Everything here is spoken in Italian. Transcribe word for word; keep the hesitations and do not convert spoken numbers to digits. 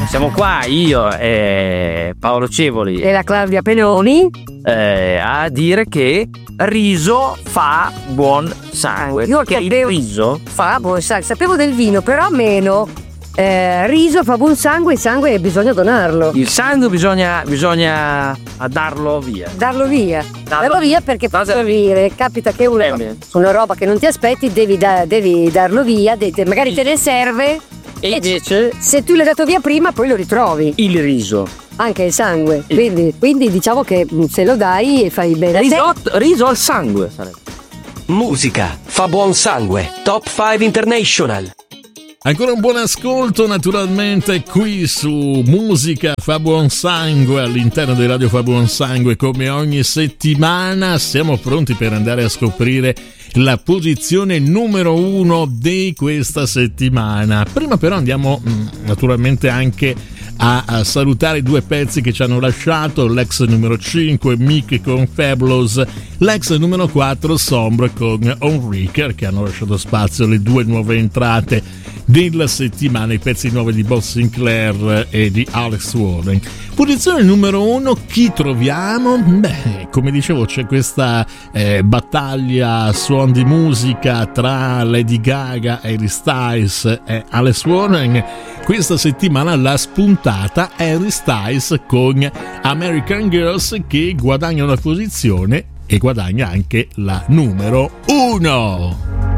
siamo qua io e Paolo Cevoli e la Claudia Peloni eh, a dire che riso fa buon sangue. Io che sapevo, il riso fa buon sangue, sapevo del vino, però meno. Eh, riso fa buon sangue, il sangue bisogna donarlo. Il sangue bisogna bisogna darlo via. Darlo via. Darlo, darlo via perché fa servire. Capita che una, eh, una roba che non ti aspetti devi, da, devi darlo via, de, de, magari te ne serve. E invece se tu l'hai dato via prima poi lo ritrovi. Il riso. Anche il sangue. Il... Quindi, quindi diciamo che se lo dai e fai bene. Risotto, riso al sangue sarebbe. Musica fa buon sangue. Top cinque International. Ancora un buon ascolto naturalmente qui su Musica fa buon sangue all'interno di Radio fa buon sangue. Come ogni settimana siamo pronti per andare a scoprire la posizione numero uno di questa settimana. Prima però andiamo naturalmente anche a, a salutare due pezzi che ci hanno lasciato: l'ex numero cinque Mick con Fabulous, l'ex numero quattro Sombre con Enrique, che hanno lasciato spazio alle due nuove entrate della settimana, i pezzi nuovi di Bob Sinclair e di Alex Warren. Posizione numero uno, chi troviamo? Beh, come dicevo, c'è questa eh, battaglia suon di musica tra Lady Gaga, Harry Styles e Alex Warren. Questa settimana l'ha spuntata Harry Styles con American Girls, che guadagna una posizione e guadagna anche la numero uno.